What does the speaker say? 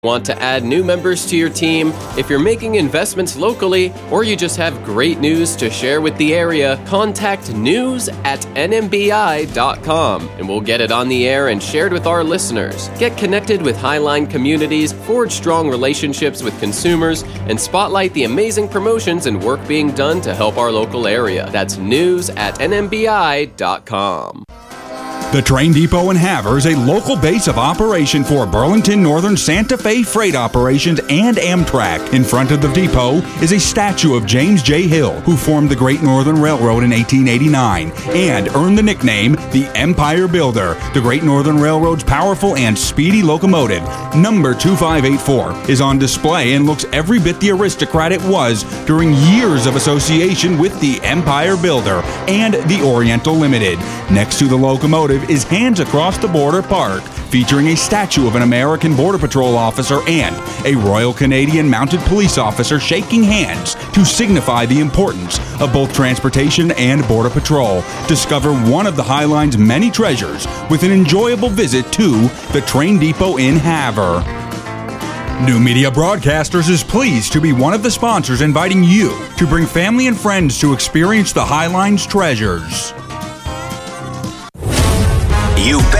Want to add new members to your team? If you're making investments locally, or you just have great news to share with the area, contact news@nmbi.com and we'll get it on the air and shared with our listeners. Get connected with Highline communities, forge strong relationships with consumers, and spotlight the amazing promotions and work being done to help our local area. That's news@nmbi.com. The Train Depot in Havre is a local base of operation for Burlington Northern Santa Fe Freight Operations and Amtrak. In front of the depot is a statue of James J. Hill, who formed the Great Northern Railroad in 1889 and earned the nickname the Empire Builder. The Great Northern Railroad's powerful and speedy locomotive, number 2584, is on display and looks every bit the aristocrat it was during years of association with the Empire Builder and the Oriental Limited. Next to the locomotive is Hands Across the Border Park, featuring a statue of an American Border Patrol officer and a Royal Canadian Mounted Police officer shaking hands to signify the importance of both transportation and Border Patrol. Discover one of the Highline's many treasures with an enjoyable visit to the Train Depot in Havre. New Media Broadcasters is pleased to be one of the sponsors inviting you to bring family and friends to experience the Highline's treasures. You bet.